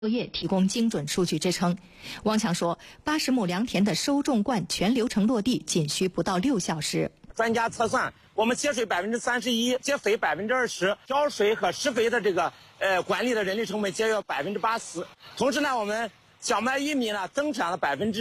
作业提供精准数据支撑。汪强说，80亩良田的收种灌全流程落地仅需不到6小时。 专家测算，我们节水31%，节肥20%，调水和施肥的这个管理的人力成本节约80%。同时呢，我们小麦玉米呢增产了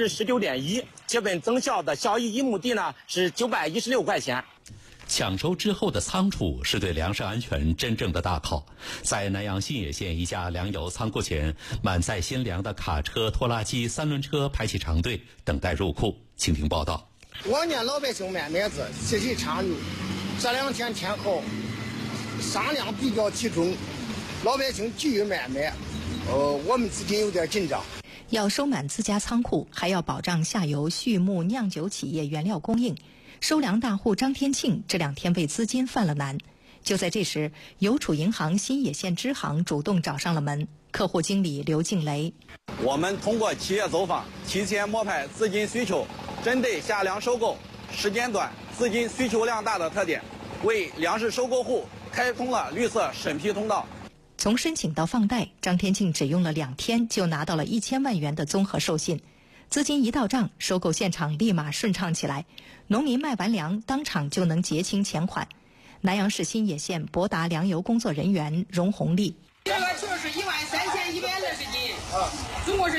19.1%，基本增效的效益1亩地呢是916块钱。 抢收之后的仓储是对粮食安全真正的大考。在南阳信野县一家粮油仓库前，满载新粮的卡车、拖拉机、3轮车排起长队，等待入库。请听报道。 往年老百姓买麦子细细长溜，这2天天后商量比较集中，老百姓急于买麦，我们资金有点紧张。 要收满自家仓库，还要保障下游畜牧酿酒企业原料供应。收粮大户张天庆这2天为资金犯了难。就在这时，邮储银行新野县支行主动找上了门。客户经理刘静雷， 我们通过企业走访，提前摸排资金需求，针对夏粮收购时间短、资金需求量大的特点，为粮食收购户开通了绿色审批通道。 从申请到放贷，张天庆只用了2天就拿到了1000万元的综合授信。资金一到账，收购现场立马顺畅起来，农民卖完粮当场就能结清钱款。南阳市新野县博达粮油工作人员荣红丽， 这个球是13120斤，总共是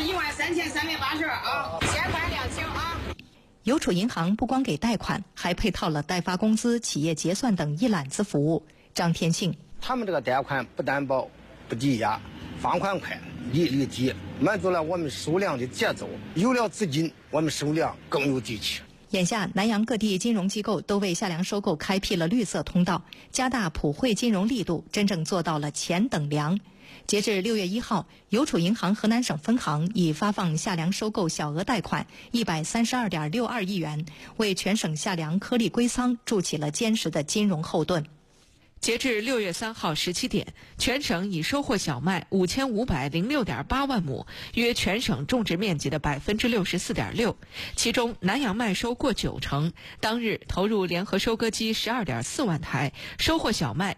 13380啊，现款2清啊。 邮储银行不光给贷款，还配套了代发工资、企业结算等一揽子服务。张天庆， 他们这个贷款不担保、不抵押，放款快，利率低，满足了我们收粮的节奏。有了资金，我们收粮更有底气。 眼下，南阳各地金融机构都为夏粮收购开辟了绿色通道，加大普惠金融力度，真正做到了钱等粮。截至6月1号，邮储银行河南省分行已发放夏粮收购小额贷款132.62亿元，为全省夏粮颗粒归仓筑起了坚实的金融后盾。 截至6月3号17点，全省已收获小麦5506.8万亩，约全省种植面积的64.6%。其中，南阳麦收过90%，当日投入联合收割机12.4万台，收获小麦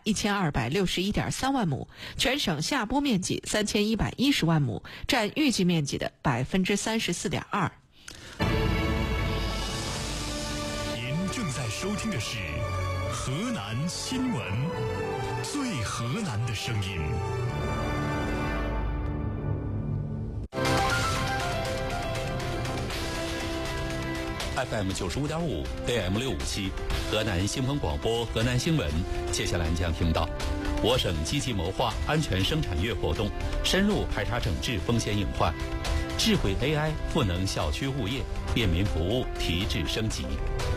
1261.3万亩，全省下播面积3110万亩，占预计面积的34.2%。 您正在收听的是河南新闻，最河南的声音。 FM 95.5 AM 657，河南新闻广播，河南新闻。接下来你将听到，我省积极谋划安全生产月活动，深入排查整治风险隐患。智慧 AI 赋能小区物业，便民服务提质升级。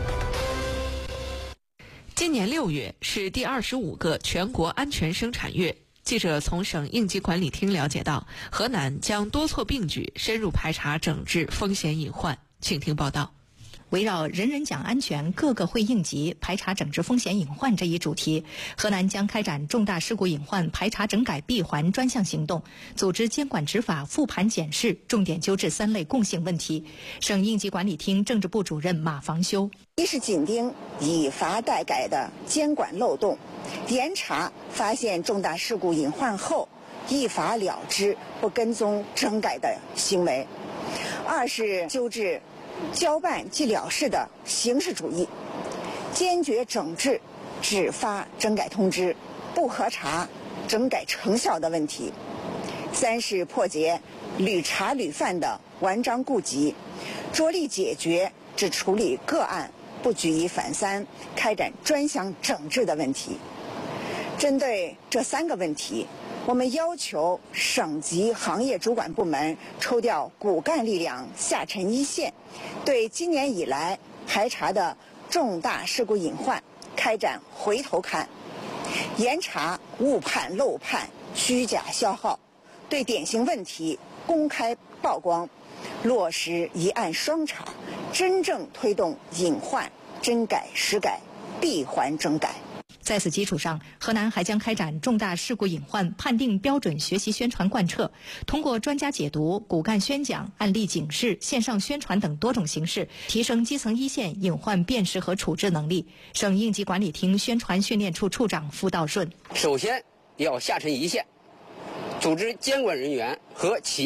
今年6月是第25个全国安全生产月。记者从省应急管理厅了解到，河南将多措并举，深入排查整治风险隐患。请听报道。 围绕人人讲安全，个个会应急，排查整治风险隐患这一主题，河南将开展重大事故隐患排查整改闭环专项行动，组织监管执法复盘检视，重点纠治3类共性问题。省应急管理厅政治部主任马房修， 一是紧盯以罚代改的监管漏洞，严查发现重大事故隐患后一罚了之，不跟踪整改的行为；二是纠治交办即了事的形式主义，坚决整治只发整改通知不核查整改成效的问题；三是破解屡查屡犯的顽瘴痼疾，着力解决只处理个案不举一反三开展专项整治的问题。针对这3个问题，我们要求省级行业主管部门抽调骨干力量下沉一线，对今年以来排查的重大事故隐患开展回头看，严查误判漏判、虚假消耗，对典型问题公开曝光，落实一案双查，真正推动隐患真改实改、闭环整改。 在此基础上，河南还将开展重大事故隐患判定标准学习宣传贯彻，通过专家解读、骨干宣讲、案例警示、线上宣传等多种形式，提升基层一线隐患辨识和处置能力。省应急管理厅宣传训练处处长付道顺， 首先要下沉一线， 组织监管人员和企业